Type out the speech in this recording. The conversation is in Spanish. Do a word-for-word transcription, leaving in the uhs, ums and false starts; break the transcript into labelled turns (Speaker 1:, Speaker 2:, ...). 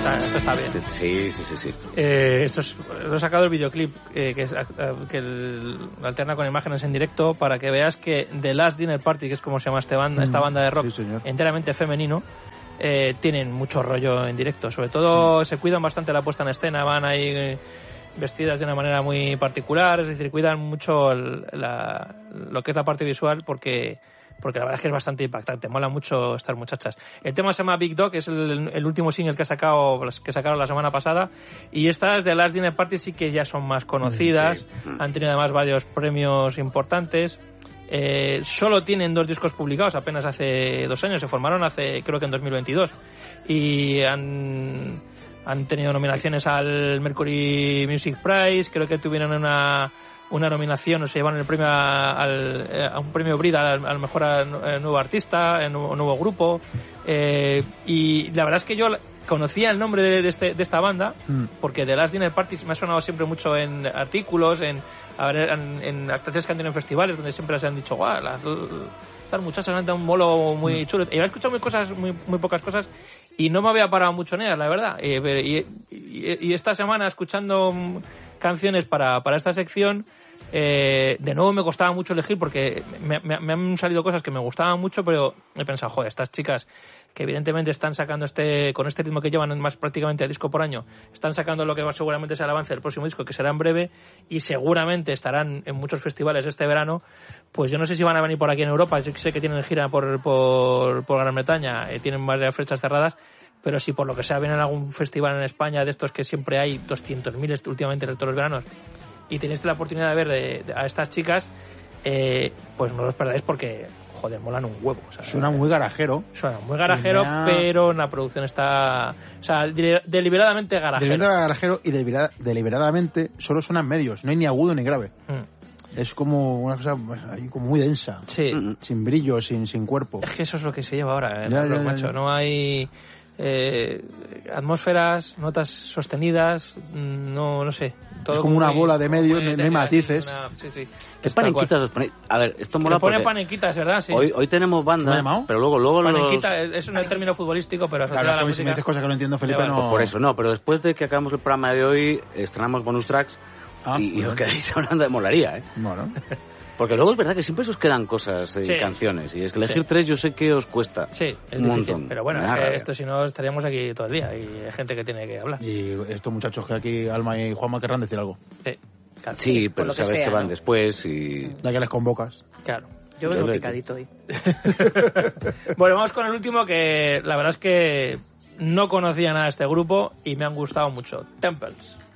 Speaker 1: está, esto está bien.
Speaker 2: Sí, sí, sí, sí.
Speaker 1: Eh, esto es, lo he sacado el videoclip eh, que, es, que el, alterna con imágenes en directo para que veas que The Last Dinner Party, que es como se llama este banda, mm, esta banda de rock
Speaker 3: sí,
Speaker 1: enteramente femenino, eh, tienen mucho rollo en directo. Sobre todo mm. se cuidan bastante la puesta en escena, van ahí eh, vestidas de una manera muy particular, es decir, cuidan mucho el, la, lo que es la parte visual porque... porque la verdad es que es bastante impactante, mola mucho estas muchachas. El tema se llama Big Dog, es el, el último single que, ha sacado, que sacaron la semana pasada, y estas de Last Dinner Party sí que ya son más conocidas, sí. Han tenido además varios premios importantes. Eh, solo tienen dos discos publicados, apenas hace dos años, se formaron hace, creo que en dos mil veintidós, y han, han tenido nominaciones al Mercury Music Prize, creo que tuvieron una... una nominación, o se llevan el premio a, al, a un premio Brit al, al mejor a, a nuevo artista, a nuevo, nuevo grupo, eh, y la verdad es que yo conocía el nombre de, de, este, de esta banda mm. porque The Last Dinner Party me ha sonado siempre mucho en artículos, en, en, en actuaciones que han tenido en festivales donde siempre se han dicho, guau, las, estas muchachas han dado un molo muy mm. chulo, y he escuchado muy, cosas, muy, muy pocas cosas y no me había parado mucho en ellas, la verdad, y, y, y, y esta semana escuchando canciones para, para esta sección, Eh, de nuevo me costaba mucho elegir porque me, me, me han salido cosas que me gustaban mucho, pero he pensado, joder, estas chicas que evidentemente están sacando este con este ritmo que llevan más prácticamente a disco por año, están sacando lo que va seguramente será el avance del próximo disco, que será en breve, y seguramente estarán en muchos festivales este verano. Pues yo no sé si van a venir por aquí en Europa, yo sé que tienen gira por, por, por Gran Bretaña, eh, tienen varias fechas cerradas, pero si por lo que sea vienen a algún festival en España de estos que siempre hay doscientos mil últimamente en todos los veranos, y tenéis la oportunidad de ver de, de, a estas chicas, eh, pues no los perdáis porque, joder, molan un huevo. O sea,
Speaker 3: suena muy garajero.
Speaker 1: Suena muy garajero, ha... pero la producción está... O sea, deliberadamente garajero.
Speaker 3: Deliberadamente garajero y deliberad, deliberadamente solo suenan medios, no hay ni agudo ni grave. Mm. Es como una cosa ahí como muy densa.
Speaker 1: Sí.
Speaker 3: Sin brillo, sin, sin cuerpo.
Speaker 1: Es que eso es lo que se lleva ahora, ¿eh?
Speaker 3: Ya,
Speaker 1: No,
Speaker 3: ya,
Speaker 1: macho.
Speaker 3: Ya.
Speaker 1: No hay... Eh, atmósferas, notas sostenidas, no no sé. Todo
Speaker 3: es como una
Speaker 1: muy,
Speaker 3: bola de medios, no hay matices.
Speaker 1: Una, sí, sí.
Speaker 2: ¿Qué panenquitas os ponéis? A ver, esto mola
Speaker 1: porque... pone
Speaker 2: porque...
Speaker 1: panenquitas, ¿verdad? Sí.
Speaker 2: Hoy, hoy tenemos bandas, pero luego... luego
Speaker 1: panenquita
Speaker 2: los...
Speaker 1: es un término futbolístico, pero...
Speaker 3: Claro, la música... si me dices cosas que no entiendo, Felipe, no...
Speaker 2: Pues por eso, no, pero después de que acabamos el programa de hoy, estrenamos bonus tracks ah, y, bueno. y os quedáis hablando de molaría, ¿eh?
Speaker 3: Bueno...
Speaker 2: Porque luego es verdad que siempre os quedan cosas y eh, sí. canciones. Y es que elegir sí. tres yo sé que os cuesta
Speaker 1: sí, es
Speaker 2: un
Speaker 1: difícil,
Speaker 2: montón.
Speaker 1: Pero bueno, es que esto si no estaríamos aquí todo el día y hay gente que tiene que hablar.
Speaker 3: Y estos muchachos que aquí, Alma y Juanma, querrán decir algo.
Speaker 1: Sí, claro.
Speaker 2: sí pero sabes que, sea, que van ¿no? después y...
Speaker 3: Ya que les convocas.
Speaker 1: Claro.
Speaker 4: Yo vengo yo picadito hoy.
Speaker 1: Bueno, vamos con el último que la verdad es que no conocía nada de este grupo y me han gustado mucho. Temples.